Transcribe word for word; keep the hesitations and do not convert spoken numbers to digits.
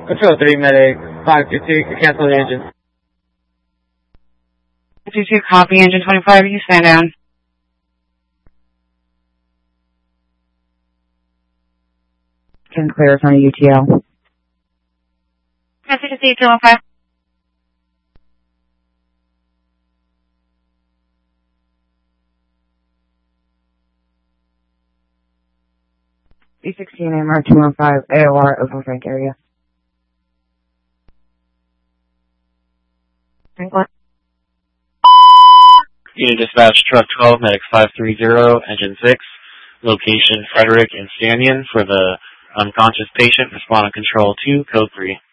Control three, medic, five two two, cancel the engine. five two two, copy, engine twenty-five, you stand down. Can clear from U T L. Message to U T L five. B sixteen M R two one five, A O R, Oakland Frank area. Franklin. Unit dispatch, truck twelve, medic five three zero, engine six, location Frederick and Stanton for the unconscious patient, respond on control two, code three.